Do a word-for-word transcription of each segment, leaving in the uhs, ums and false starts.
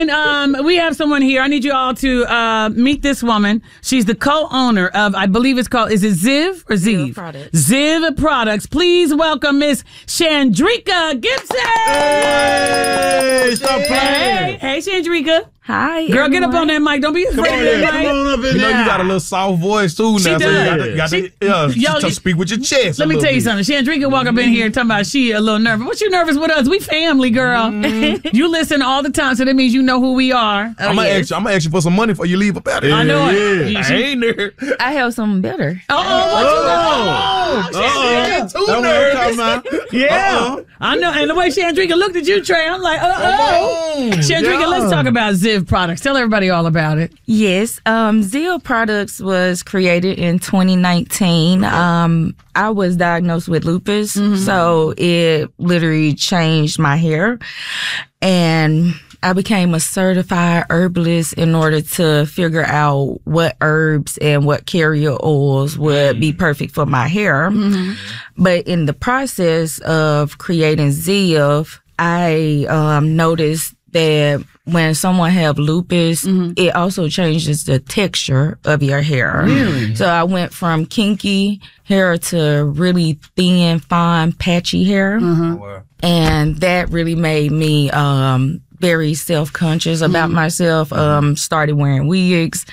Um, we have someone here. I need you all to uh, meet this woman. She's the co-owner of, I believe it's called, is it Ziv or Ziv? Ziv Products. Ziv Products. Please welcome Miss Chandrika Gibson. Hey, stop playing. Hey, hey, Chandrika. Hi, Girl, everyone. get up on that mic. Don't be afraid Come on, of in, that come mic. on up in You know, there. you got a little soft voice too now. She so does. you got to, got She- to, yeah, Yo, to you- speak with your chest. Let a me little tell you bit. something. Chandrika walk up in here talking about she a little nervous. What you nervous with us? We family, girl. You listen all the time, so that means you know who we are. I'm gonna yes. ask you. I'm gonna ask you for some money before you leave up out of here. I know it. Yeah. You- I she- ain't there. I have something better. Oh, what you Oh. got? Oh, Chandrika, That's too what I'm nervous. talking about. Yeah, Uh-oh. I know. And the way Chandrika looked at you, Trey, I'm like, uh oh. on. Chandrika, Yeah. let's talk about Ziv Products. Tell everybody all about it. Yes, um, Ziv Products was created in twenty nineteen. Um, I was diagnosed with lupus, so it literally changed my hair. And I became a certified herbalist in order to figure out what herbs and what carrier oils would be perfect for my hair. But in the process of creating Ziv, I um, noticed that when someone have lupus, it also changes the texture of your hair. Really? So I went from kinky hair to really thin, fine, patchy hair. Wow. And that really made me um very self-conscious about myself. Um started wearing wigs,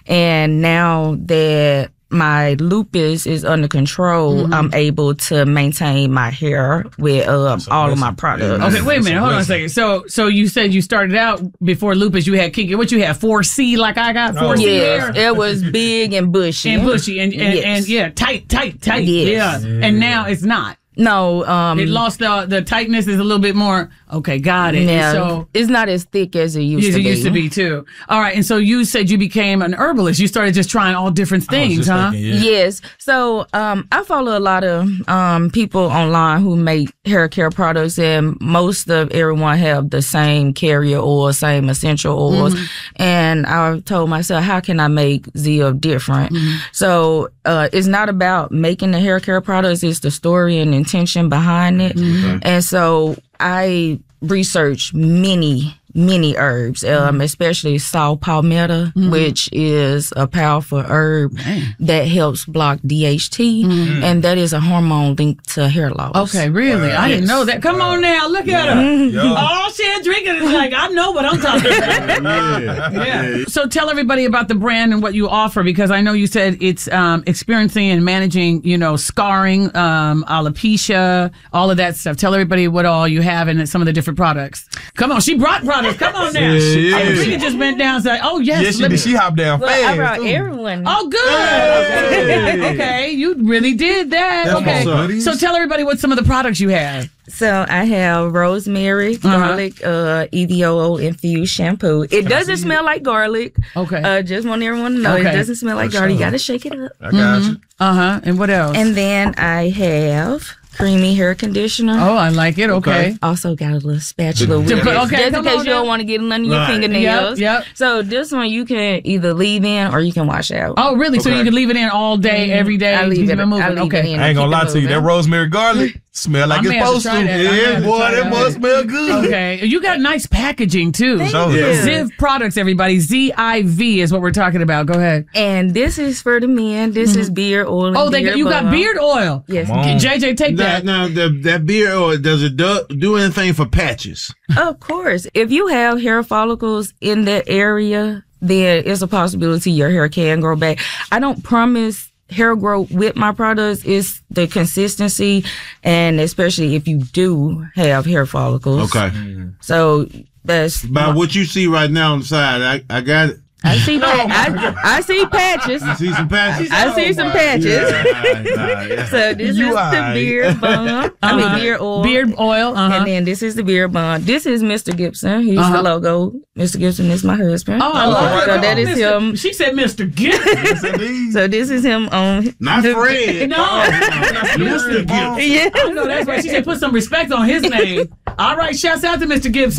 and now that my lupus is under control, I'm able to maintain my hair with uh, all of my products. Okay, wait a minute. Hold on a second. So, so you said you started out before lupus. You had kinky. What you had? four C, like I got four C Yes, hair. it was big and bushy. And bushy and and, Yes. and yeah, tight, tight, tight. Yes. Yeah. And now it's not. No, um, It lost the the tightness. Is a little bit more. Okay, got it. yeah, So. it's not as thick as it used Yes, to it be. used to be too. All right, and so you said you became an herbalist. You started just trying all different I was things, just huh? thinking, yeah. Yes. So um, I follow a lot of um, people online who make hair care products, and most of everyone have the same carrier oil, same essential oils. And I told myself, how can I make Ziv different? So uh, it's not about making the hair care products; it's the story and intention behind it. And so I researched many, many herbs, um, especially saw palmetto, which is a powerful herb that helps block D H T, and that is a hormone linked to hair loss. Okay, really? I didn't know that. Come on now, look at her. Yeah. All she had drinking is like, I know what I'm talking about. Yeah. Yeah. So tell everybody about the brand and what you offer, because I know you said it's um, experiencing and managing, you know, scarring, um, alopecia, all of that stuff. Tell everybody what all you have and some of the different products. Come on, she brought products. Come on now. Yeah. I really just bent down and said, oh, yes. Yes, she let did. me- She hopped down Well, fast. I brought too. everyone. Oh, good. Okay. Okay, you really did that. That's okay. what's up. So tell everybody what some of the products you have. So I have rosemary, garlic, uh, E V O O infused shampoo. It doesn't smell like garlic. Okay. Uh, just want everyone to know Okay. it doesn't smell like For garlic. You sure. gotta shake it up. I got you. Uh huh. And what else? And then I have creamy hair conditioner. oh, I like it. Okay. Also got a little spatula with To it. put- okay, just in come case on you don't now. want to get it under your Right. fingernails. Yep, yep. So this one you can either leave in or you can wash out. Oh, really? So Okay. you can leave it in all day, every day? I leave keep it, I moving. leave okay. it in. I ain't gonna Keep lie it to you. That moving. rosemary garlic smell like I may it's have to supposed to. try that. I may have Yeah, to boy, try that that. must smell good. Okay. You got nice packaging too. Show you. them. Ziv Products, everybody. Z I V is what we're talking about. Go ahead. And this is for the men. This is beard oil. And Oh, they beard you got balm. beard oil. Yes. Come on. J J, take Now, that. now the, that beard oil, does it do, do anything for patches? Of course. If you have hair follicles in that area, then it's a possibility your hair can grow back. I don't promise hair growth with my products. It's the consistency, and especially if you do have hair follicles. Okay. So that's By what you see right now on the side, I, I got it. I see pa- I, I see patches. You see some patches? I see some patches. Yeah, all right, all right, yeah. So this You is the alright. beard balm. I mean Uh-huh. beard oil. Beard oil. Uh huh. And then this is the beard balm. This is Mister Gibson. He's Uh-huh. the logo. Mister Gibson is my husband. Oh, I love it. So that Oh, is Mister him. She said Mister Gibson. Yes, indeed. So this is him on. Not Fred. No. Mister Gibson. Yeah. I know that's right. She said put some respect on his name. All right. Shouts out to Mister Gibson.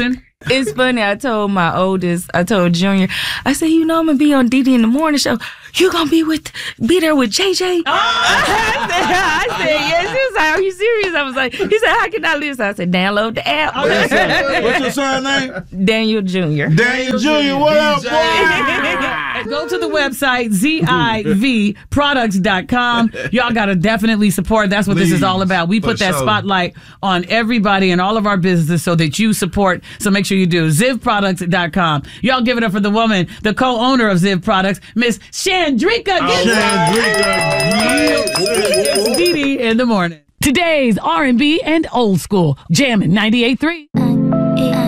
It's funny. I told my oldest, I told Junior, I said, you know, I'm gonna be on Dee Dee in the morning show. You gonna be with, be there with J J? Oh. I said, I said, yes. He was like, are you serious? I was like, he said, how can I listen? I said, download the app. What's your, what's your son name? Daniel Junior Daniel Junior, what up, boy? Go to the website, Z I V products dot com. Y'all got to definitely support. That's what Please, this is all about. We put for that sure. spotlight on everybody and all of our businesses so that you support. So make sure you do. Ziv products dot com. Y'all give it up for the woman, the co-owner of Ziv Products, Miss Chandrika. It's Dee Dee in the morning. Today's R and B and old school. Jammin' ninety-eight point three.